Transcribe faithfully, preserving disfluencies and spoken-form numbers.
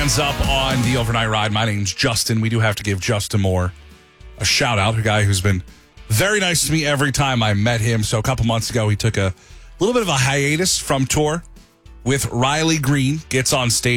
Hands up on the overnight ride. My name's Justin. We do have to give Justin Moore a shout out, a guy who's been very nice to me every time I met him. So a couple months ago, he took a little bit of a hiatus from tour with Riley Green, gets on stage.